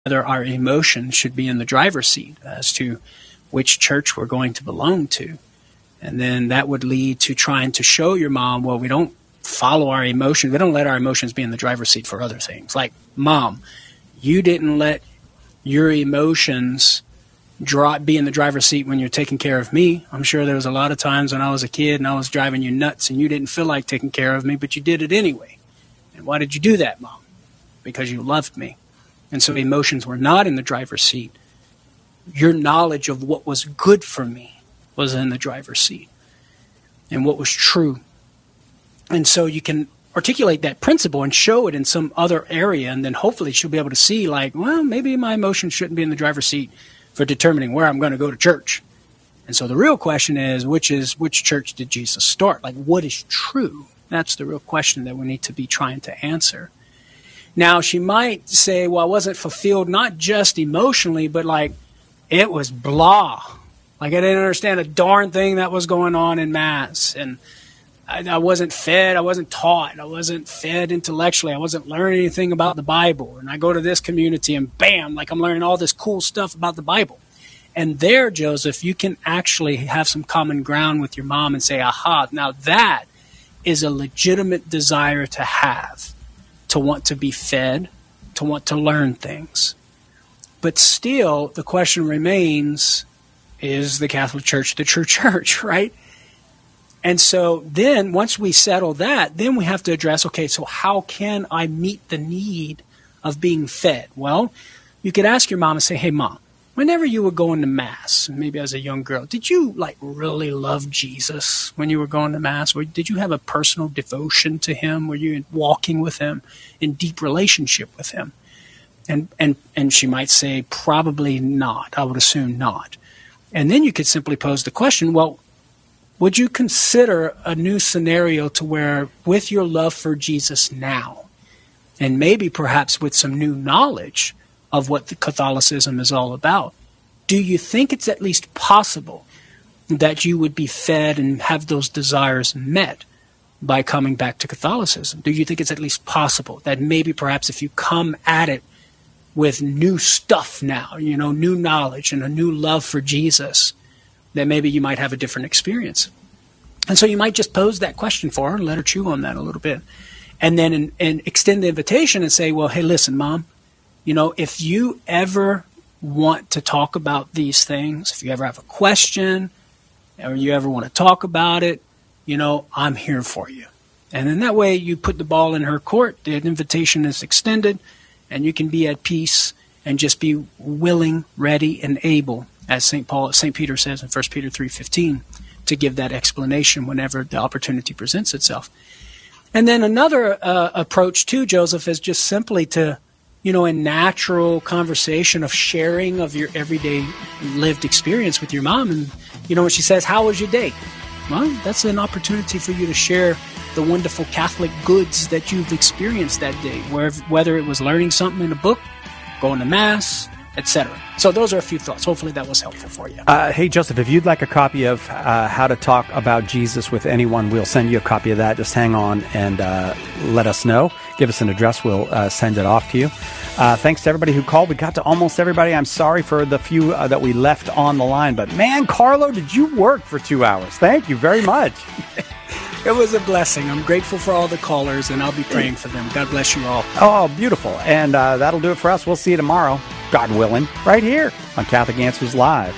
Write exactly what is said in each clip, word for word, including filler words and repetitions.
whether our emotions should be in the driver's seat as to which church we're going to belong to. And then that would lead to trying to show your mom, well, we don't follow our emotions. We don't let our emotions be in the driver's seat for other things. Like, Mom, you didn't let your emotions draw, be in the driver's seat when you're taking care of me. I'm sure there was a lot of times when I was a kid and I was driving you nuts and you didn't feel like taking care of me, but you did it anyway. And why did you do that, Mom? Because you loved me. And so emotions were not in the driver's seat. Your knowledge of what was good for me was in the driver's seat and what was true. And so you can articulate that principle and show it in some other area, and then hopefully she'll be able to see, like, well, maybe my emotions shouldn't be in the driver's seat for determining where I'm going to go to church. And so the real question is, which is which church did Jesus start? Like, what is true? That's the real question that we need to be trying to answer. Now, she might say, well, I wasn't fulfilled not just emotionally, but like it was blah. Like I didn't understand a darn thing that was going on in Mass. And I, I wasn't fed. I wasn't taught. I wasn't fed intellectually. I wasn't learning anything about the Bible. And I go to this community and bam, like I'm learning all this cool stuff about the Bible. And there, Joseph, you can actually have some common ground with your mom and say, aha, now that is a legitimate desire to have. To want to be fed, to want to learn things. But still, the question remains, is the Catholic Church the true church, right? And so then, once we settle that, then we have to address, okay, so how can I meet the need of being fed? Well, you could ask your mom and say, hey, Mom, whenever you were going to Mass, maybe as a young girl, did you like really love Jesus when you were going to Mass? Or did you have a personal devotion to him? Were you walking with him in deep relationship with him? And and and she might say, probably not. I would assume not. And then you could simply pose the question, well, would you consider a new scenario to where with your love for Jesus now, and maybe perhaps with some new knowledge of what the Catholicism is all about, do you think it's at least possible that you would be fed and have those desires met by coming back to Catholicism? Do you think it's at least possible that maybe perhaps if you come at it with new stuff now, you know, new knowledge and a new love for Jesus, that maybe you might have a different experience? And so you might just pose that question for her and let her chew on that a little bit. And then in, and extend the invitation and say, well, hey, listen, Mom, you know, if you ever want to talk about these things, if you ever have a question or you ever want to talk about it, you know, I'm here for you. And in that way, you put the ball in her court, the invitation is extended, and you can be at peace and just be willing, ready, and able, as Saint Paul, Saint Peter says in First Peter three fifteen, to give that explanation whenever the opportunity presents itself. And then another uh, approach too, Joseph, is just simply to, you know, a natural conversation of sharing of your everyday lived experience with your mom. And, you know, when she says, how was your day? Well, that's an opportunity for you to share the wonderful Catholic goods that you've experienced that day, where, whether it was learning something in a book, going to Mass, et cetera. So those are a few thoughts. Hopefully that was helpful for you. Uh, hey, Joseph, if you'd like a copy of uh, How to Talk About Jesus with Anyone, we'll send you a copy of that. Just hang on and uh, let us know. Give us an address. We'll uh, send it off to you. Uh, thanks to everybody who called. We got to almost everybody. I'm sorry for the few uh, that we left on the line. But, man, Carlo, did you work for two hours? Thank you very much. It was a blessing. I'm grateful for all the callers, and I'll be praying for them. God bless you all. Oh, beautiful. And uh, that'll do it for us. We'll see you tomorrow, God willing, right here on Catholic Answers Live.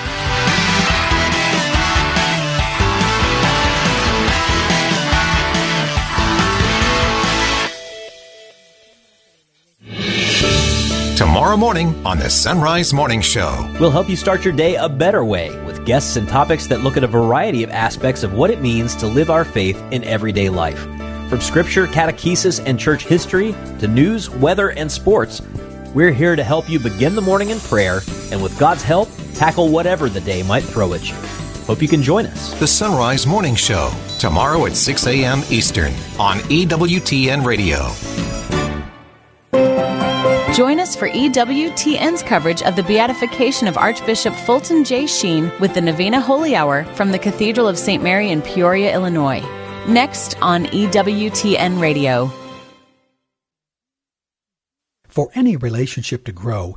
Tomorrow morning on the Sunrise Morning Show, we'll help you start your day a better way with guests and topics that look at a variety of aspects of what it means to live our faith in everyday life. From scripture, catechesis, and church history to news, weather, and sports, we're here to help you begin the morning in prayer and with God's help, tackle whatever the day might throw at you. Hope you can join us. The Sunrise Morning Show, tomorrow at six a.m. Eastern on E W T N Radio. Join us for E W T N's coverage of the beatification of Archbishop Fulton J. Sheen with the Novena Holy Hour from the Cathedral of Saint Mary in Peoria, Illinois. Next on E W T N Radio. For any relationship to grow,